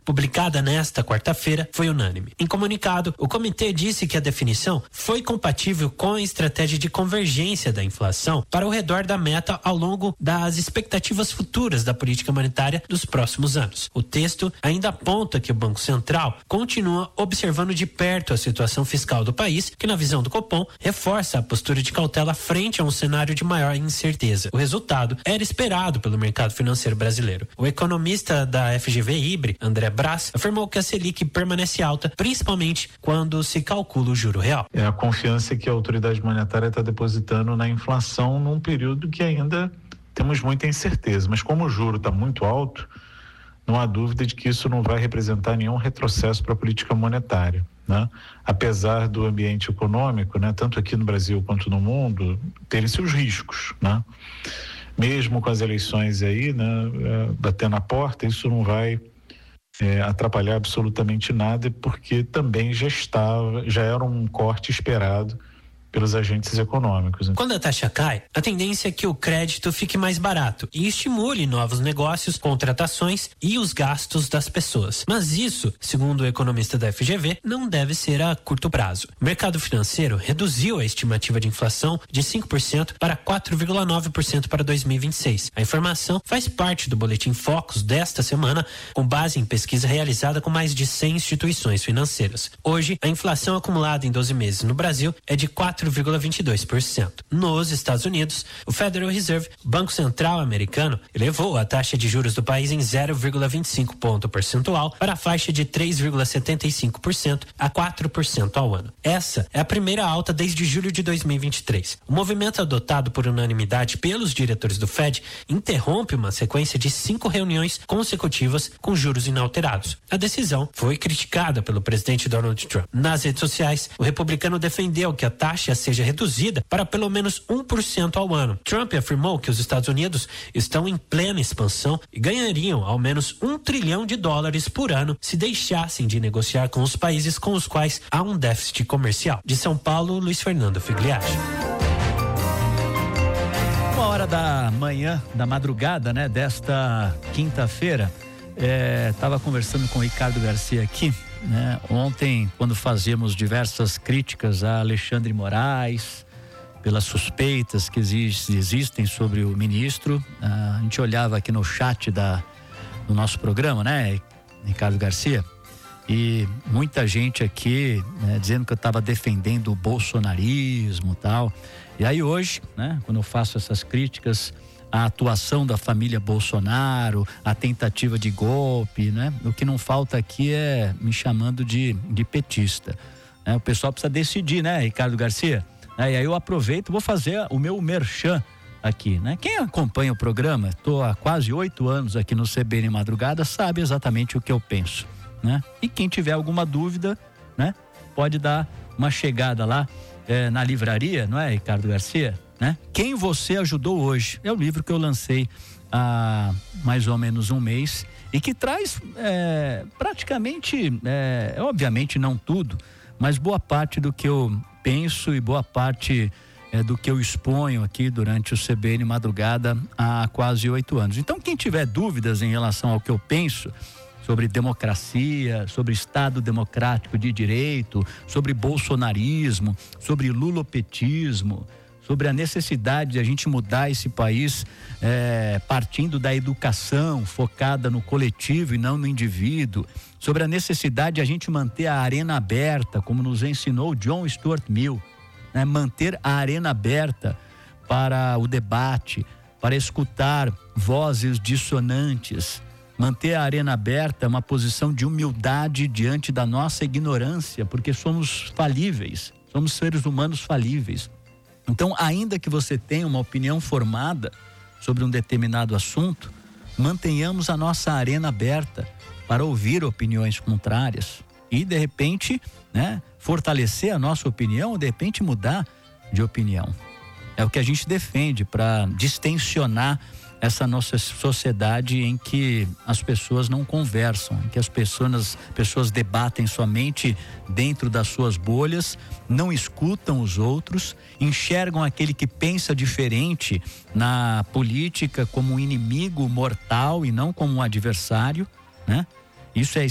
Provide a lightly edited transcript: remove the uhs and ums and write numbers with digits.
publicada nesta quarta-feira, foi unânime. Em comunicado, o comitê disse que a definição foi compatível com a estratégia de convergência da inflação para o redor da meta ao longo das expectativas futuras da política monetária dos próximos anos. O texto ainda aponta que o Banco Central continua observando de perto a situação fiscal do país, que na visão do Copom reforça a postura de cautela frente a um cenário de maior incerteza. O resultado era esperado pelo mercado financeiro brasileiro. O economista da FGV IBRE, André Brás, afirmou que a Selic permanece alta, principalmente quando se calcula o juro real. É a confiança que a autoridade monetária está depositando na inflação num período que ainda temos muita incerteza, mas como o juro está muito alto, não há dúvida de que isso não vai representar nenhum retrocesso para a política monetária, né? Apesar do ambiente econômico, né, tanto aqui no Brasil quanto no mundo, terem seus riscos, né? Mesmo com as eleições aí, né, batendo a porta, isso não vai atrapalhar absolutamente nada, porque também já era um corte esperado pelos agentes econômicos. Quando a taxa cai, a tendência é que o crédito fique mais barato e estimule novos negócios, contratações e os gastos das pessoas. Mas isso, segundo o economista da FGV, não deve ser a curto prazo. O mercado financeiro reduziu a estimativa de inflação de 5% para 4,9% para 2026. A informação faz parte do Boletim Focus desta semana, com base em pesquisa realizada com mais de 100 instituições financeiras. Hoje, a inflação acumulada em 12 meses no Brasil é de 4,22%. Nos Estados Unidos, o Federal Reserve, Banco Central americano, elevou a taxa de juros do país em 0,25 ponto percentual para a faixa de 3,75% a 4% ao ano. Essa é a primeira alta desde julho de 2023. O movimento adotado por unanimidade pelos diretores do Fed interrompe uma sequência de 5 reuniões consecutivas com juros inalterados. A decisão foi criticada pelo presidente Donald Trump. Nas redes sociais, o republicano defendeu que a taxa seja reduzida para pelo menos 1% ao ano. Trump afirmou que os Estados Unidos estão em plena expansão e ganhariam ao menos $1 trilhão por ano se deixassem de negociar com os países com os quais há um déficit comercial. De São Paulo, Luiz Fernando Figliacci. 1h da manhã, da madrugada, né, desta quinta-feira, estava conversando com o Ricardo Garcia aqui, né? Ontem, quando fazíamos diversas críticas a Alexandre Moraes, pelas suspeitas que existem sobre o ministro, a gente olhava aqui no chat do nosso programa, né, Ricardo Garcia, e muita gente aqui, né, dizendo que eu estava defendendo o bolsonarismo e tal. E aí hoje, né, quando eu faço essas críticas a atuação da família Bolsonaro, a tentativa de golpe, né? O que não falta aqui é me chamando de petista, né? O pessoal precisa decidir, né, Ricardo Garcia? E aí eu aproveito, vou fazer o meu merchan aqui, né? Quem acompanha o programa, estou há quase 8 anos aqui no CBN Madrugada, sabe exatamente o que eu penso, né? E quem tiver alguma dúvida, né, pode dar uma chegada lá na livraria, não é, Ricardo Garcia? Né? Quem você ajudou hoje é o livro que eu lancei há mais ou menos um mês e que traz praticamente, obviamente não tudo, mas boa parte do que eu penso e boa parte do que eu exponho aqui durante o CBN Madrugada há quase 8 anos. Então, quem tiver dúvidas em relação ao que eu penso sobre democracia, sobre Estado democrático de direito, sobre bolsonarismo, sobre lulopetismo, sobre a necessidade de a gente mudar esse país partindo da educação focada no coletivo e não no indivíduo, sobre a necessidade de a gente manter a arena aberta, como nos ensinou John Stuart Mill, né? Manter a arena aberta para o debate, para escutar vozes dissonantes, manter a arena aberta, uma posição de humildade diante da nossa ignorância, porque somos falíveis, somos seres humanos falíveis. Então, ainda que você tenha uma opinião formada sobre um determinado assunto, mantenhamos a nossa arena aberta para ouvir opiniões contrárias e, de repente, né, fortalecer a nossa opinião ou, de repente, mudar de opinião. É o que a gente defende para distensionar essa nossa sociedade em que as pessoas não conversam, em que as pessoas debatem somente dentro das suas bolhas, não escutam os outros, enxergam aquele que pensa diferente na política como um inimigo mortal e não como um adversário, né? Isso é